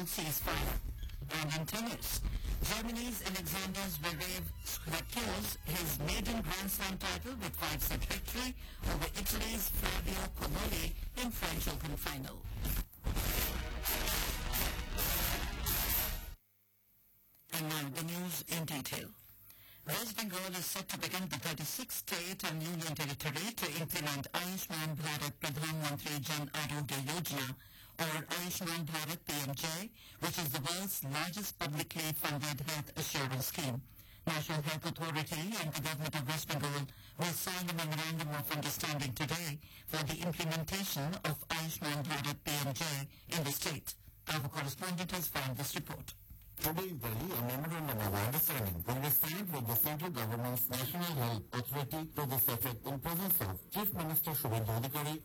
ceasefire. And in tennis, Germany's Alexander Zverev secures his maiden Grand Slam title with 5-set victory over Italy's Flavio Cobolli in French Open final. And now the news in detail. West Bengal is set to begin the 36th state and union territory to implement Ayushman Bharat Pradhan Mantri Jan Arogya Yojana, or Ayushman Bharat PMJ, which is the world's largest publicly funded health assurance scheme. National Health Authority and the Government of West Bengal will sign a memorandum of understanding today for the implementation of Ayushman Bharat PMJ in the state. Our correspondent has found this report. Today in Delhi, a memorandum of understanding will be signed with the central government's National Health Authority to this effect in presence of Chief Minister Shubhendu Adhikari